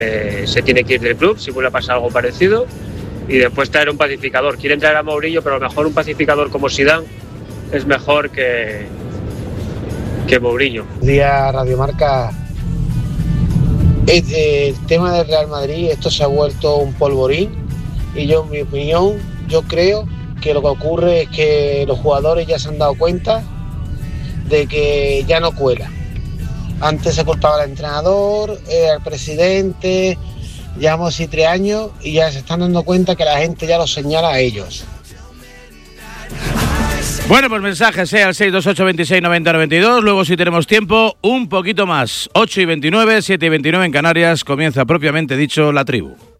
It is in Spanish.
se tiene que ir del club si vuelve a pasar algo parecido, y después traer un pacificador. Quieren traer a Mourinho, pero a lo mejor un pacificador como Zidane es mejor que Mourinho. Día Radio Marca. El tema del Real Madrid, esto se ha vuelto un polvorín, y yo, en mi opinión, yo creo que lo que ocurre es que los jugadores ya se han dado cuenta de que ya no cuela. Antes se culpaba al entrenador, al presidente, llevamos así 3 años y ya se están dando cuenta que la gente ya los señala a ellos. Bueno, pues mensajes al 628 26 90 92. Luego, si tenemos tiempo, un poquito más. 8:29, 7:29 en Canarias. Comienza propiamente dicho La Tribu.